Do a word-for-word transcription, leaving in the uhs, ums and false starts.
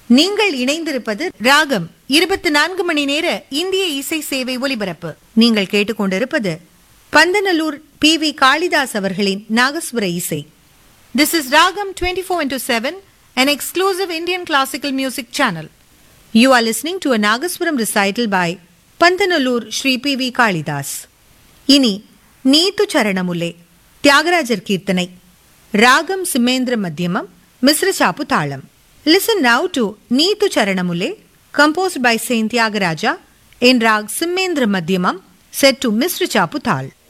நீங்கள் இணைந்திருப்பது ராகம் இருபத்தி நான்கு மணி நேர இந்திய இசை சேவை ஒலிபரப்பு. நீங்கள் கேட்டுக்கொண்டிருப்பது பந்தநல்லூர் பி வி காளிதாஸ் அவர்களின் நாகஸ்வர இசை. This is Ragam twenty-four into seven, an exclusive Indian classical music channel. You are listening to a Nagaswaram recital by Pandanallur Shri P V Kalidas. இனி நீத்து சரணமுல்லே தியாகராஜர் கீர்த்தனை. ராகம் சிம்மேந்திர மத்தியமம், மிஸ்ர சாப்பு தாளம். Listen now to Neetu Charanamule, composed by Saint Tyagaraja in Rag Simendra Madhyamam, set to Misra Chapu Thal.